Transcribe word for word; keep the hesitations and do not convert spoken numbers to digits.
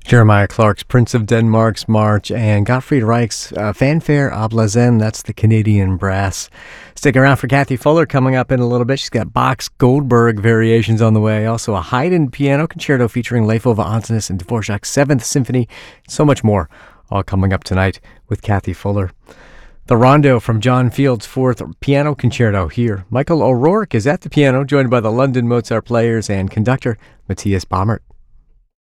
Jeremiah Clark's Prince of Denmark's March, and Gottfried Reich's uh, Fanfare à Blazen. That's the Canadian brass. Stick around for Kathy Fuller coming up in a little bit. She's got Bach's Goldberg variations on the way. Also a Haydn piano concerto featuring Leif Ove Andsnes and Dvorak's Seventh Symphony. So much more, all coming up tonight with Kathy Fuller. The Rondo from John Field's Fourth Piano Concerto here. Michael O'Rourke is at the piano, joined by the London Mozart Players and conductor Matthias Baumert.